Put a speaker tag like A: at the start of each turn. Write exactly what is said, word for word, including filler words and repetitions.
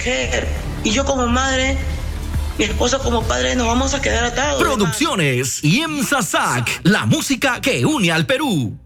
A: proteger. Y yo como madre, mi esposo como padre, nos vamos a quedar atados.
B: Producciones y IEMSA S A C, la música que une al Perú.